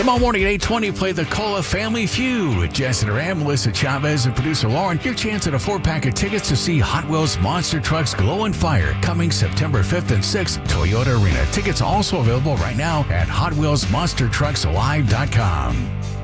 Tomorrow morning at 8:20, play the Cola Family Feud with Jess and Ram, Melissa Chavez, and producer Lauren. Your chance at a 4-pack of tickets to see Hot Wheels Monster Trucks Glow and Fire coming September 5th and 6th, Toyota Arena. Tickets also available right now at HotWheelsMonsterTrucksLive.com.